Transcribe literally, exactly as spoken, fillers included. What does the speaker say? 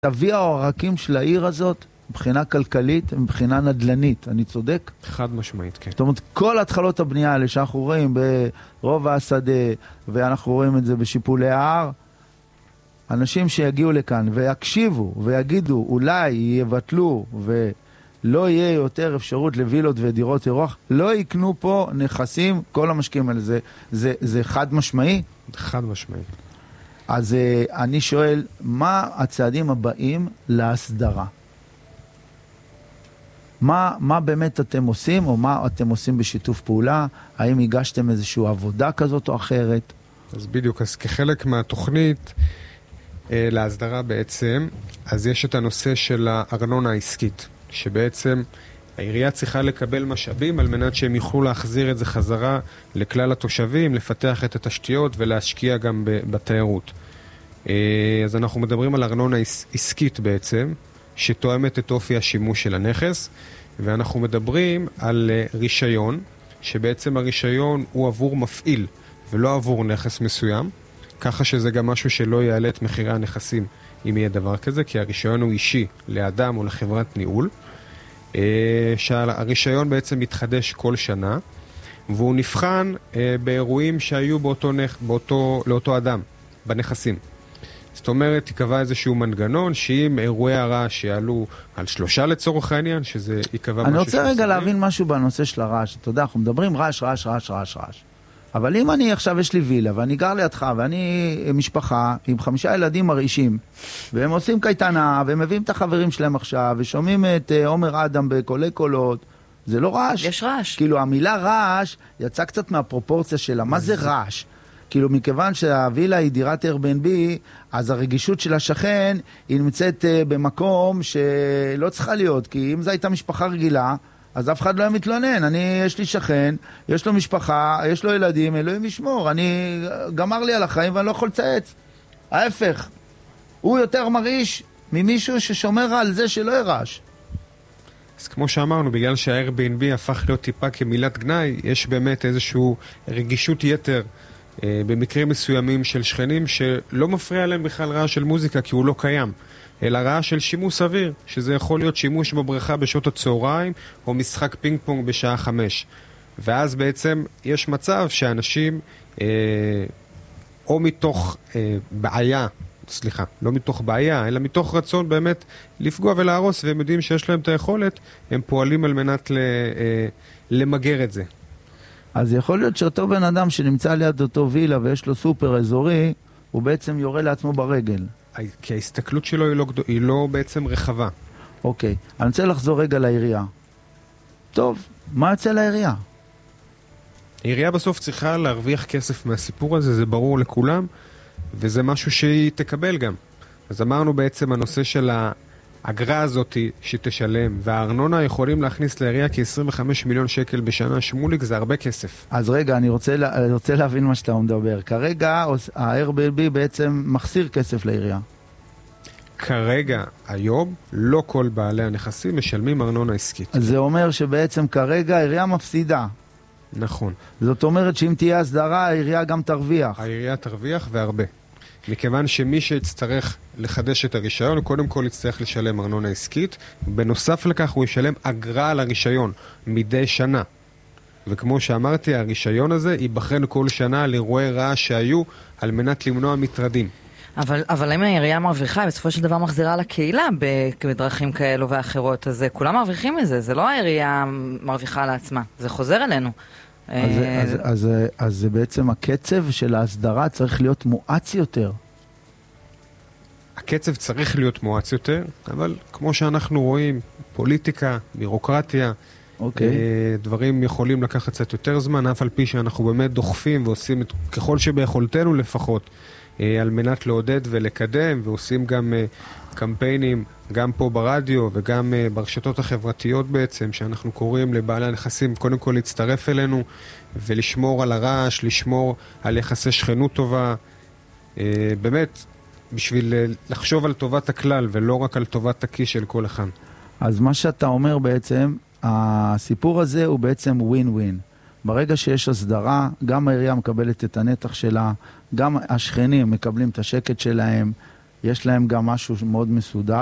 תביא העורקים של העיר הזאת, מבחינה כלכלית ומבחינה נדלנית, אני צודק? חד משמעית, כן. זאת אומרת, כל התחלות הבנייה האלה שאנחנו רואים ברוב השדה, ואנחנו רואים את זה בשיפולי ההר, אנשים שיגיעו לכאן ויקשיבו ויגידו, אולי יבטלו ולא יהיה יותר אפשרות לווילות ודירות אירוח, לא יקנו פה נכסים, כל המשקיעים האלה, זה, זה, זה חד משמעי? חד משמעי. אז אני שואל, מה הצעדים הבאים להסדרה? מה, מה באמת אתם עושים, או מה אתם עושים בשיתוף פעולה? האם הגשתם איזושהי עבודה כזאת או אחרת? אז בדיוק, אז כחלק מהתוכנית אה, להסדרה בעצם, אז יש את הנושא של הארנונה העסקית, שבעצם העירייה צריכה לקבל משאבים על מנת שהם יוכלו להחזיר את זה חזרה לכלל התושבים, לפתח את התשתיות ולהשקיע גם בתיירות. אז אנחנו מדברים על ארנונה עסקית בעצם, שתואמת את אופי השימוש של הנכס, ואנחנו מדברים על רישיון, שבעצם הרישיון הוא עבור מפעיל ולא עבור נכס מסוים, ככה שזה גם משהו שלא יעלה את מחירי הנכסים אם יהיה דבר כזה, כי הרישיון הוא אישי לאדם או לחברת ניהול. שהרישיון בעצם מתחדש כל שנה, והוא נבחן באירועים שהיו באותו, באותו, לאותו אדם, בנכסים. זאת אומרת, יקבע איזשהו מנגנון, שאם אירועי הרעש יעלו על שלושה לצורך העניין, שזה יקבע משהו... אני רוצה רגע להבין משהו בנושא של הרעש. אתה יודע, אנחנו מדברים רעש, רעש, רעש, רעש, רעש. אבל אם אני עכשיו יש לי וילה, ואני גר לידך, ואני משפחה עם חמישה ילדים מרעישים, והם עושים קייטנה, והם מביאים את החברים שלהם עכשיו, ושומעים את עומר אדם בקולי קולות, זה לא רעש. יש רעש. כאילו, המילה רעש יצא קצת מהפרופורציה שלה. מה זה רעש? כאילו, מכיוון שהווילה היא דירת Airbnb, אז הרגישות של השכן היא נמצאת במקום שלא צריכה להיות, כי אם זו הייתה משפחה רגילה, אז אף אחד לא היה מתלונן. אני, יש לי שכן, יש לו משפחה, יש לו ילדים, אלוהים ישמור. אני, גמר לי על החיים ואני לא יכול לצייץ. ההפך. הוא יותר מרעיש ממישהו ששומר על זה שלא ירעש. אז כמו שאמרנו, בגלל שה-Airbnb הפך להיות טיפה כמילת גנאי, יש באמת איזשהו רגישות יתר אה, במקרים מסוימים של שכנים שלא מפריע להם בכלל רעש של מוזיקה, כי הוא לא קיים. אלא רעש של שימוש סביר, שזה יכול להיות שימוש בבריכה בשעות הצהריים, או משחק פינג פונג בשעה חמש. ואז בעצם יש מצב שאנשים, אה, או מתוך אה, בעיה, סליחה, לא מתוך בעיה, אלא מתוך רצון באמת לפגוע ולהרוס, והם יודעים שיש להם את היכולת, הם פועלים על מנת ל, אה, למגר את זה. אז יכול להיות שאותו בן אדם שנמצא ליד אותו וילה ויש לו סופר אזורי, הוא בעצם יורה לעצמו ברגל. כי ההסתכלות שלו היא לא, היא לא בעצם רחבה. אוקיי, אני רוצה לחזור רגע לעירייה. טוב, מה יוצא לעירייה? העירייה בסוף צריכה להרוויח כסף מהסיפור הזה, זה ברור לכולם, וזה משהו שהיא תקבל גם. אז אמרנו בעצם הנושא של האגרה הזאת שתשלם, והארנונה יכולים להכניס לעירייה כ-עשרים וחמישה מיליון שקל בשנה. שמוליק, זה הרבה כסף. אז רגע, אני רוצה, אני רוצה להבין מה שאתה מדבר. כרגע ה-Airbnb בעצם מחסיר כסף לעירייה. כרגע, היום, לא כל בעלי הנכסים משלמים ארנונה עסקית. אז זה אומר שבעצם כרגע העירייה מפסידה. נכון. זאת אומרת שאם תהיה הסדרה, העירייה גם תרוויח. העירייה תרוויח והרבה. מכיוון שמי שיצטרך לחדש את הרישיון, הוא קודם כל יצטרך לשלם ארנונה עסקית, בנוסף לכך הוא ישלם אגרה על הרישיון מדי שנה. וכמו שאמרתי, הרישיון הזה ייבחן כל שנה על אירועי רעש שהיו, על מנת למנוע מטרדים. אבל, אבל אם העירייה מרוויחה, בסופו של דבר מחזירה לקהילה בדרכים כאלו ואחרות, אז כולם מרוויחים מזה, זה לא העירייה מרוויחה לעצמה, זה חוזר אלינו. אז, אז, אז, אז זה בעצם הקצב של ההסדרה צריך להיות מואץ יותר. הקצב צריך להיות מואץ יותר, אבל כמו שאנחנו רואים, פוליטיקה, בירוקרטיה, אוקיי. דברים יכולים לקחת קצת יותר זמן, אף על פי שאנחנו באמת דוחפים ועושים את, ככל שביכולתנו לפחות, על מנת לעודד ולקדם, ועושים גם קמפיינים, גם פה ברדיו וגם ברשתות החברתיות בעצם, שאנחנו קוראים לבעלי הנכסים, קודם כל להצטרף אלינו ולשמור על הרעש, לשמור על יחסי שכנות טובה, באמת, בשביל לחשוב על טובת הכלל ולא רק על טובת הכיס של כל אחד. אז מה שאתה אומר בעצם, הסיפור הזה הוא בעצם ווין ווין. ברגע שיש הסדרה, גם העירייה מקבלת את הנתח שלה, גם השכנים מקבלים את השקט שלהם, יש להם גם משהו מאוד מסודר.